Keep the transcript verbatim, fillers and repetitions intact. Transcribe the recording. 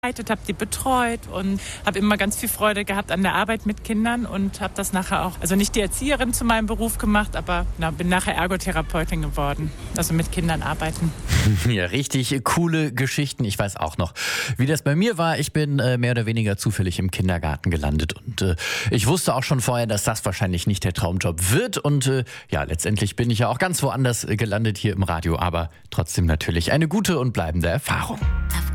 habe die betreut und habe immer ganz viel Freude gehabt an der Arbeit mit Kindern und habe das nachher auch, also nicht die Erzieherin zu meinem Beruf gemacht, aber na, bin nachher Ergotherapeutin geworden, also mit Kindern arbeiten. Ja, richtig coole Geschichten. Ich weiß auch noch, wie das bei mir war. Ich bin äh, mehr oder weniger zufällig im Kindergarten gelandet und äh, ich wusste auch schon vorher, dass das wahrscheinlich nicht der Traumjob wird und äh, ja, letztendlich bin ich ja auch ganz woanders äh, gelandet hier im Radio, aber trotzdem natürlich eine gute und bleibende Erfahrung.